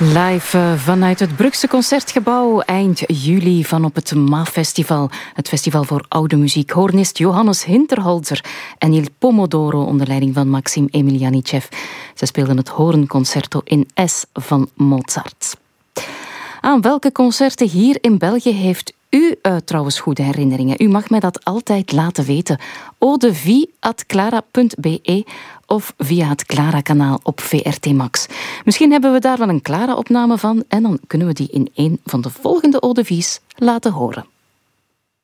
Live vanuit het Brugse Concertgebouw eind juli van op het MAF-festival. Het festival voor oude muziek. Hoornist Johannes Hinterholzer en Il Pomodoro onder leiding van Maxim Emilianichev. Ze speelden het Hoornconcerto in S van Mozart. Aan welke concerten hier in België heeft u trouwens goede herinneringen? U mag mij dat altijd laten weten. odevie@clara.be of via het Clara-kanaal op VRT Max. Misschien hebben we daar wel een Clara-opname van en dan kunnen we die in een van de volgende Odevies laten horen.